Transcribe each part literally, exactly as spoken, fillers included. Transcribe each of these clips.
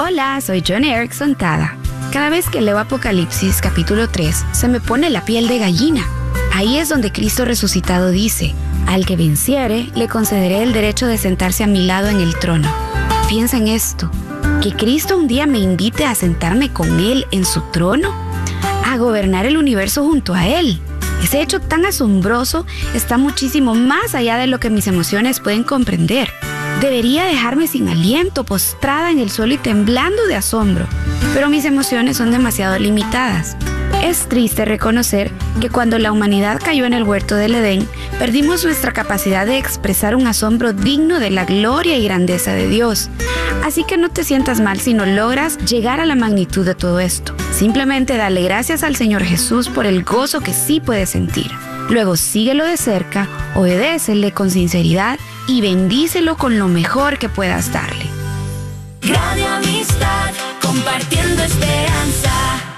Hola, soy John Erickson Tada. Cada vez que leo Apocalipsis capítulo tres, se me pone la piel de gallina. Ahí es donde Cristo resucitado dice, al que venciere, le concederé el derecho de sentarse a mi lado en el trono. Piensa en esto, que Cristo un día me invite a sentarme con Él en su trono, a gobernar el universo junto a Él. Ese hecho tan asombroso está muchísimo más allá de lo que mis emociones pueden comprender. Debería dejarme sin aliento, postrada en el suelo y temblando de asombro, pero mis emociones son demasiado limitadas. Es triste reconocer que cuando la humanidad cayó en el huerto del Edén, perdimos nuestra capacidad de expresar un asombro digno de la gloria y grandeza de Dios. Así que no te sientas mal si no logras llegar a la magnitud de todo esto. Simplemente dale gracias al Señor Jesús por el gozo que sí puedes sentir. Luego síguelo de cerca, obedécele con sinceridad y bendícelo con lo mejor que puedas darle. Radio Amistad, compartiendo esperanza.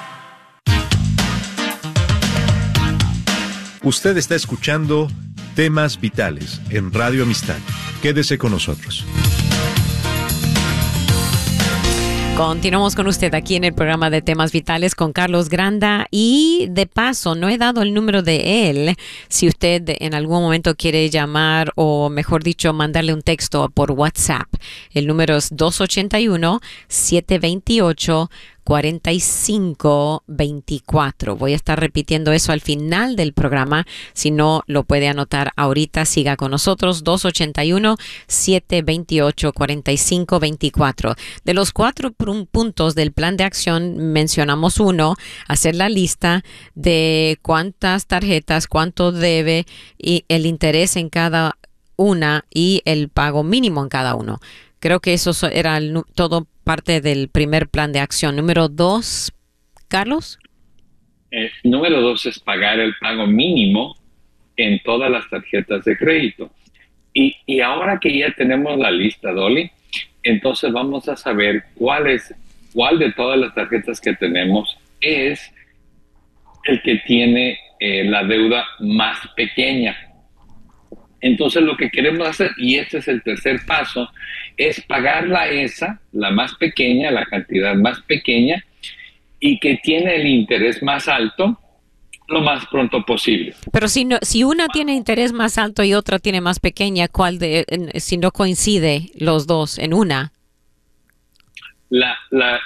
Usted está escuchando Temas Vitales en Radio Amistad. Quédese con nosotros. Continuamos con usted aquí en el programa de Temas Vitales con Carlos Granda y de paso no he dado el número de él si usted en algún momento quiere llamar o mejor dicho mandarle un texto por WhatsApp. El número es dos ocho uno, siete dos ocho, cuatro cinco dos cuatro. Voy a estar repitiendo eso al final del programa. Si no lo puede anotar ahorita, siga con nosotros. dos ocho uno, siete dos ocho, cuatro cinco dos cuatro. De los cuatro puntos del plan de acción mencionamos uno, hacer la lista de cuántas tarjetas, cuánto debe y el interés en cada una y el pago mínimo en cada uno. Creo que eso era el, todo parte del primer plan de acción. Número dos, Carlos. Eh, número dos es pagar el pago mínimo en todas las tarjetas de crédito. Y, y ahora que ya tenemos la lista, Dolly, entonces vamos a saber cuál es, cuál de todas las tarjetas que tenemos es el que tiene eh, la deuda más pequeña. Entonces lo que queremos hacer, y este es el tercer paso, es pagarla esa, la más pequeña, la cantidad más pequeña, y que tiene el interés más alto, lo más pronto posible. Pero si no, si una tiene interés más alto y otra tiene más pequeña, ¿cuál de, en, si no coincide los dos en una? La, la,